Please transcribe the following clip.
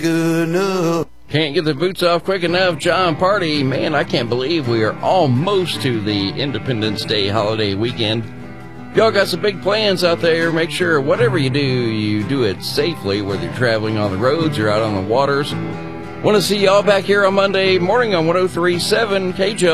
good enough. Can't get the boots off quick enough, John Party. Man, I can't believe we are almost to the Independence Day holiday weekend. Y'all got some big plans out there. Make sure whatever you do it safely, whether you're traveling on the roads or out on the waters. Want to see y'all back here on Monday morning on 103.7 KJ.